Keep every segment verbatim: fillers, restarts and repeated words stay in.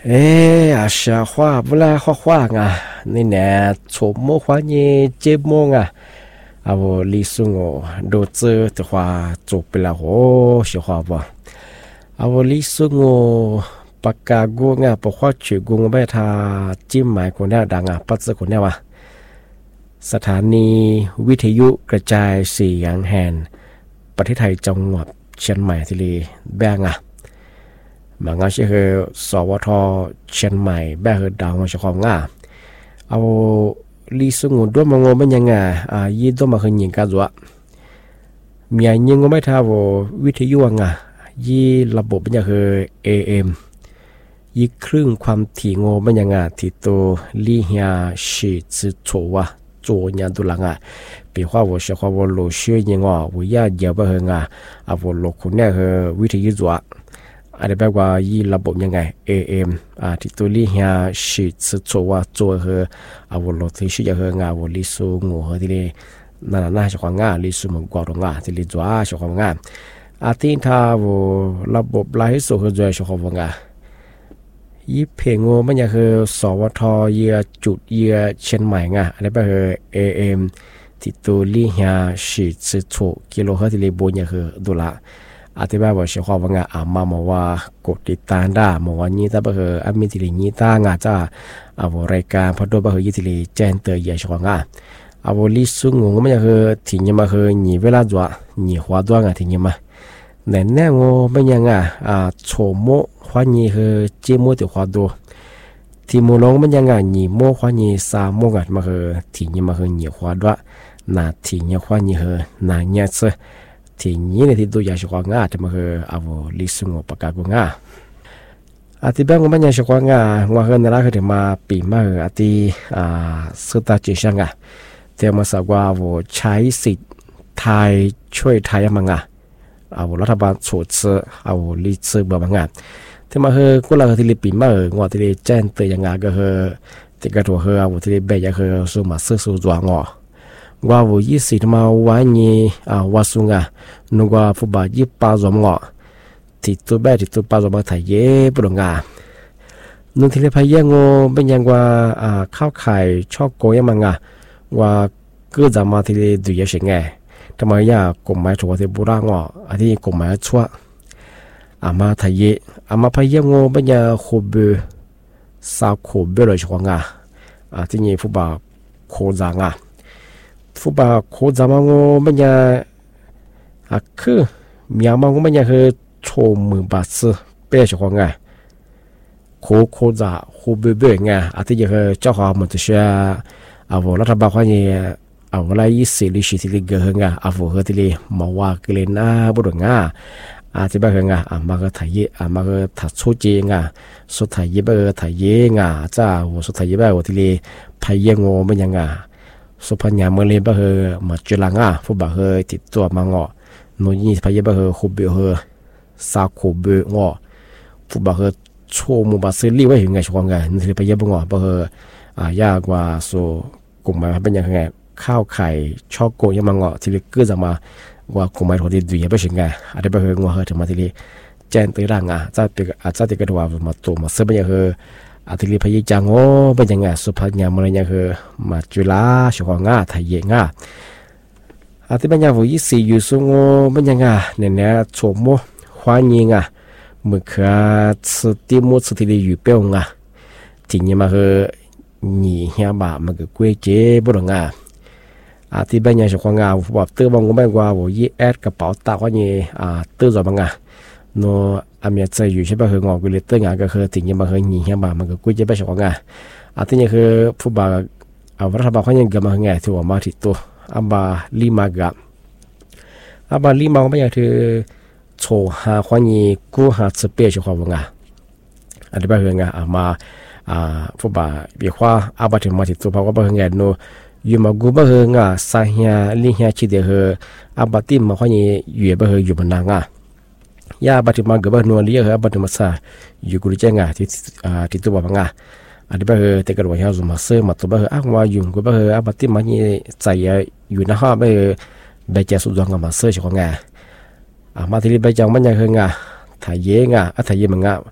诶啊，小花不来画画啊，你呢？触摸花呢，接摸啊，啊我李叔我都这的话做不了哦，小花不，啊我李叔我ปากกากูงะปะขวาชื่อกูไม่ทาจิ้มหมายคนแนวดังอ่ะปัจจุบันเนี่ยว่าสถานีวิทยุกระจายเสียงแห่งประเทศไทยจังหวัดเชียงใหม่ที่ลีแบงอ่ะบางงานชื่อสวทเชียงใหม่แบงคือดาวมาเฉพาะงาเอาลิสงุด้วยมังงเป็นยังไงอ่ายี่ด้วยมาคือยิงกันจ้ะมีอันยิงก็ไม่ทาว่าวิทยุอ่ะยี่ระบบเป็นยังคือ เอ เอ็มยี่ครึ่งความถี่งอมันยังไงที่ตัวลี่เฮียชีจิตโฉวะโจยันตุลังอ่ะปีว่าว่าเชื่อว่าว่าโลเชื่อยังอ่ะว่าอยากเยอะไปเหรออ่ะว่าโลคนเนี่ยคือวิทยุจ้ะอะไรแบบว่ายี่ระบบยังไง เอ เอ็ม อ่ะที่ตัวลี่เฮียชีจิตโฉวะโจคืออ่ะว่าโลที่ชื่อยังเหรอว่าลิสูงูเหรอที่นี่นั่นน่าจะความง่ายลิสูมันกว่าตรงอ่ะที่ลิจ้ะเชื่อความง่ายอาทิตย์ถ้าว่าระบบไลฟ์ส่งคือจะเชื่อความง่ายยี่เพงโง่มันยังคือสวทเยือจุดเยือเชียงใหม่ไงอะไรแบบคือ เอ เอ็ม ที่ตัวลี่เฮียสิบสิบหกกิโลเฮิรตซ์ที่บนยังคือดูละอธิบายว่าเชื่อว่าว่าไงอามาบอกว่ากดติดตามได้บอกว่านี่ถ้าแบบคืออามีที่ลีนี่ตั้งอาจจะเอารายการพอดูแบบคือยี่ที่ลีแจ้งเตือนอย่างเชื่อว่าไงเอาลิสุงงมันยังคือที่นี่มาคือหนีเวลาจ้ะหนีหัวตัวไงที่นี่มาในแนวมันยังไงอ่าโฉม花你和节目的话多，题目龙们讲啊，你莫花你啥莫个么和题你么和你花多，那题你花你和那年次，题你呢题都也是花啊，这么和啊我历史我不搞过啊。啊，ที่บ้าน我们也是花啊，我和那拉个的嘛比嘛和啊ที่啊四大街上啊，แต่มาสักว่า我ใช้สิทธิ์ไทยช่วยไทยมั้งอ่ะอ่ารัฐบาลสูตรซื้ออ่าลิซื้อบ่มั้งอ่ะที่มาเฮอกูเราที่ลิปีมาเอองอที่ลิแจ้งเตือนยังไงก็เฮอที่กระตัวเฮออาที่ลิเบยเฮอสูมาซื้อสูจวงอว่าวุยี่สิมาวันนี้อ่าวาสุงะนุกว่าฟุบายี่ปาจอมงอที่ตัวเบที่ตัวปาจอมไทยเย่ปรุงอ่ะนุ่นที่ลิพายงอเป็นยังว่าอ่าข้าวไข่ชอบโกยมังอ่ะว่าก็จะมาที่ลิดูยังไงทำไมอยากกลุ่มไม้ถั่วที่บุร่างออันที่กลุ่มไม้ชั่วอามาไทยอามาพายงอเป็นยาโคเบสาวโคเบเลยช่วงอ่ะอ่าที่นี่ฟุบาโคจางอ่ะฟุบาโคจามางอเป็นยาอ่ะคือมีอามังเป็นยาคือโชมือบาสเป้ช่วงอ่ะโคโคจาโคเบเบไงอ่ะที่นี่คือเจ้าของมันจะเชื่ออ่าวรัฐบาลคนนี้เอาเวลายี่สิบลิชิติลิเกอร์งาอาฟูเฮติลิมาว่ากิเลน่าบุรุษงาอาที่บ้านงาอามาก็ถ่ายอามาก็ถัดชุดจีงาสุดถ่ายบ้านถ่ายงาจ้าหัวสุดถ่ายบ้านหัวติลิพายงอเป็นยังงาสุพรรณเมืองเลยบ้านเฮมาจุลังาฟุบบ้านเฮติดตัวมังอโนยี่พายบ้านเฮขุบเบเฮสาวขุบเบงอฟุบบ้านเฮโชมุบาซิลีไว้ยังไงช่วงไงนี่พายบ้านงอบ้านเฮอายากว่าสุกลุ่มมาเป็นยังไงข้าวไข่ชอบโกยมังอ่ะที่เล็กก็จะมาว่าคงไม่ถอดดีดีไปเช่นไงอะไรไปเฮงว่าเฮถึงมาที่เล็กแจ้งตัวร่างอ่ะจะเป็นอาจจะติดกระดาษมาตัวมาเสื้อเป็นยังเฮอาทิตย์พยายจังโอ้เป็นยังไงสุพรรณมันยังเฮมาจุฬาชวงาไทยงาอาทิตย์เป็นยังวันยี่สิบอยู่สูงโอ้เป็นยังไงเนี่ยเนี่ยชมโมควายิงอ่ะเมื่อคืนสติมุสติลีอยู่เป้งอ่ะทีนี้มาเฮหนีเฮียบ่ามันก็กุ้ยเจ๊บุรุษงาอาที่บ้านยังชควางาแบบตื้อบางก็ไม่กว่าว่ายี่แอดกระเป๋าตาก็ยี่อ่าตื้อจอบังอ่ะโนอามีใจอยู่ใช่ป่ะคืองอกุลิตื้องาก็คือถึงยังมาคือหนีเฮียบ่ามันก็กุ้ยเจ๊ไปชควางาอาที่นี่คือผู้บ่าวเอารัฐบาลเขายังกำมาไงถือว่ามาที่ตัวอาบาลีมากะอาบาลีมาก็ไม่อยากถือโชว์หาควายี่กู้หาสเปรย์ชควางาอันที่บ้านคืองาอามาอ่าผู้บ่าวเบียว่าอาบาถึงมาที่ตัวเพราะว่าบ้านไงโนอยู่มากูบ้าเฮงอ่ะสาเหตุลิงเฮียชิดเดเฮอาบัติมาข้อนี้อยู่บ้าเฮอยู่บนนางอ่ะยาบัติมากูบ้านัวเลี้ยเฮอาบัติมาซาอยู่กูรู้จังอ่ะที่อ่าที่ตัวบ้างอ่ะอันนี้บ้าเฮแต่กระโดดเฮาจุมาเสือมาตัวบ้าเฮอ้างว่าอยู่กูบ้าเฮอาบัติมาเนี่ยใจอยู่นะฮะบ้าเฮใบเจ้าสุดยอดกับมาเสือช่วงอ่ะอ่ามาที่นี่ใบจังมันยังเฮงอ่ะถ่ายเยงอ่ะอ่ะถ่ายเยมังอ่ะ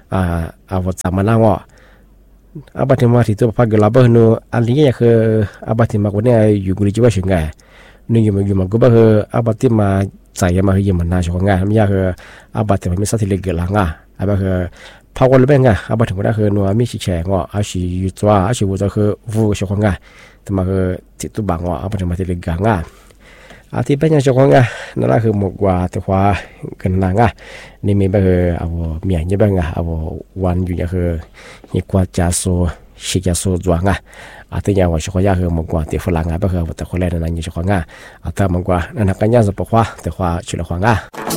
อ่าเอาวัดสามัญงออาบัติมาที่ตัวพักกลาบนูอันนี้ก็คืออาบัติมาคนนี้อยู่กุลิจิวะชิงไงนี่อยู่มาอยู่มาก็บ่คืออาบัติมาใส่มาคือมันน่าชงไงไม่ยากคืออาบัติมันไม่สัตย์เล็กกลางอ่ะอาบัติคือพาวก็เลยเป็นไงอาบัติคนนั้นคือนัวมีชิแฉงอ่ะอาชีอยู่ตัวอาชีวุฒิคือวูชงไงแต่มาคือจิตตุบังอ่ะอาบัติมาที่เล็กกลางอ่ะอาทิตย์เป็นยังชงไงนั่นแหละคือหมกว่าแต่ว่ากันนางอ่ะนี่มีแบบคือเอาเมียนี่เป็นไงเอาวันอยู่เนี่ยคือนี่กว่าจะโซชิจะโซจวงอ่ะอาทิตย์ยังว่าชงยาคือหมกว่าแต่ฝรั่งอ่ะแบบคือแต่คนแรกนั่นยังชงอ่ะอาทิตย์หมกว่านั่นกันยังจะบอกว่าแต่ว่าชุดละควางอ่ะ